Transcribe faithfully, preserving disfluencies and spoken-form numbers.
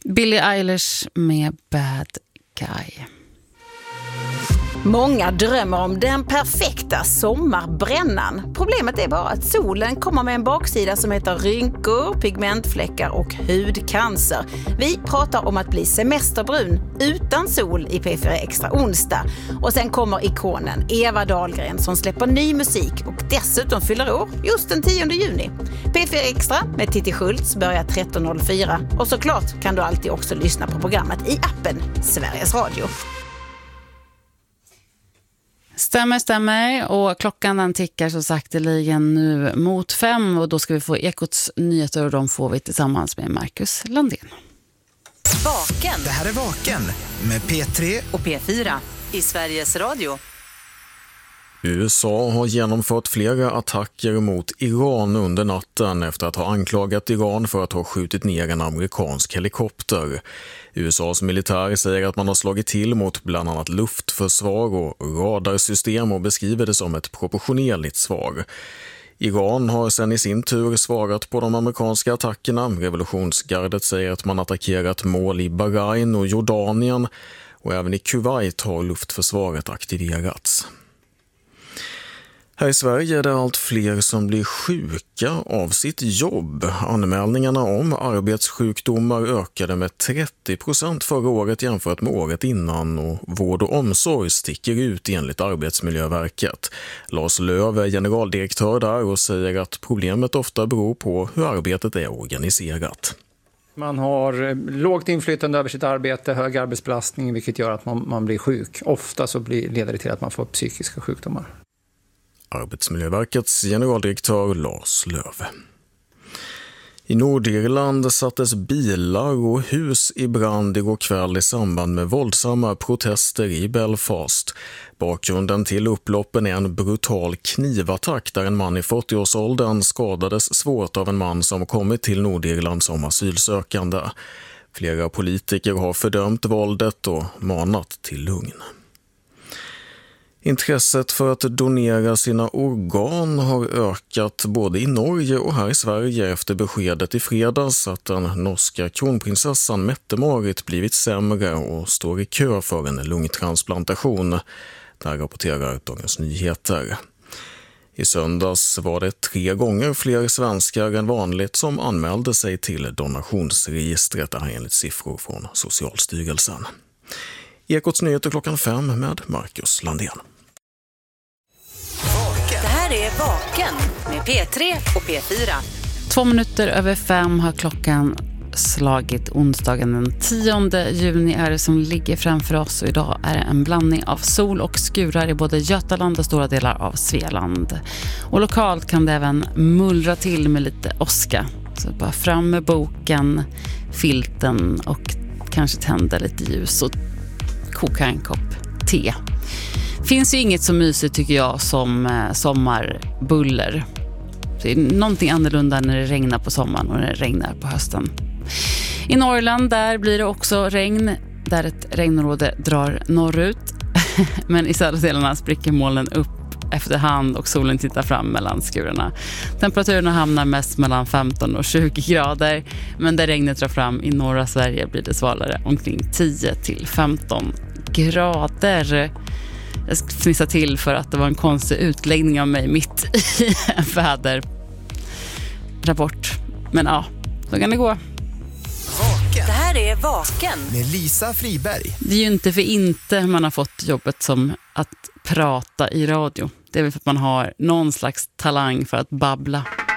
Billie Eilish med Bad Guy. Många drömmer om den perfekta sommarbrännan. Problemet är bara att solen kommer med en baksida som heter rynkor, pigmentfläckar och hudcancer. Vi pratar om att bli semesterbrun utan sol i P fyra Extra onsdag. Och sen kommer ikonen Eva Dahlgren som släpper ny musik och dessutom fyller år just den tionde juni. P fyra Extra med Titti Schultz börjar tretton noll fyra och såklart kan du alltid också lyssna på programmet i appen Sveriges Radio. Stämmer, stämmer. Och klockan den tickar så sakteligen nu mot fem. Och då ska vi få Ekots nyheter och de får vi tillsammans med Marcus Landén. Vaken. Det här är Vaken med P tre och P fyra i Sveriges Radio. U S A har genomfört flera attacker mot Iran under natten efter att ha anklagat Iran för att ha skjutit ner en amerikansk helikopter. U S A:s militär säger att man har slagit till mot bland annat luftförsvar och radarsystem och beskriver det som ett proportionerligt svar. Iran har sedan i sin tur svarat på de amerikanska attackerna. Revolutionsgardet säger att man attackerat mål i Bahrain och Jordanien och även i Kuwait har luftförsvaret aktiverats. Här i Sverige är det allt fler som blir sjuka av sitt jobb. Anmälningarna om arbetssjukdomar ökade med trettio procent förra året jämfört med året innan och vård och omsorg sticker ut enligt Arbetsmiljöverket. Lars Löv är generaldirektör där och säger att problemet ofta beror på hur arbetet är organiserat. Man har lågt inflytande över sitt arbete, hög arbetsbelastning vilket gör att man, man blir sjuk. Ofta så blir, leder det till att man får psykiska sjukdomar. Arbetsmiljöverkets generaldirektör Lars Löv. I Nordirland sattes bilar och hus i brand igår kväll i samband med våldsamma protester i Belfast. Bakgrunden till upploppen är en brutal knivattack där en man i fyrtioårsåldern skadades svårt av en man som kommit till Nordirland som asylsökande. Flera politiker har fördömt våldet och manat till lugn. Intresset för att donera sina organ har ökat både i Norge och här i Sverige efter beskedet i fredags att den norska kronprinsessan Mette-Marit blivit sämre och står i kö för en lungtransplantation. Där rapporterar Dagens Nyheter. I söndags var det tre gånger fler svenskar än vanligt som anmälde sig till donationsregistret enligt siffror från Socialstyrelsen. Ekots nyheter klockan fem med Marcus Landén. Det här är Vaken med P tre och P fyra. Två minuter över fem har klockan slagit. Onsdagen den tionde juni är det som ligger framför oss och idag är det en blandning av sol och skurar i både Götaland och stora delar av Svealand. Och lokalt kan det även mullra till med lite åska. Så bara fram med boken, filten och kanske tända lite ljus och koka en kopp te. Finns ju inget så mysigt tycker jag som eh, sommarbuller. Det är någonting annorlunda när det regnar på sommaren och när det regnar på hösten. I Norrland där blir det också regn där ett regnområde drar norrut. Men i södra delarna spricker molnen upp efterhand och solen tittar fram mellan skurarna. Temperaturerna hamnar mest mellan femton och tjugo grader. Men där regnet drar fram i norra Sverige blir det svalare omkring tio till femton grader. Jag ska fnissa till för att det var en konstig utläggning av mig mitt i en väderrapport. Men ja, då kan det gå. Vaken. Det här är Vaken med Lisa Friberg. Det är ju inte för inte man har fått jobbet som att prata i radio. Det är väl för att man har någon slags talang för att babbla.